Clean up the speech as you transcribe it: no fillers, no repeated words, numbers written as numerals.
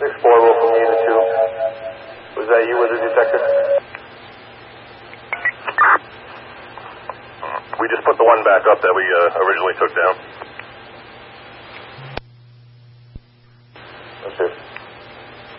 6-4 Wolf from Unit 2. Was that you with the detective? We just put the one back up that we originally took down.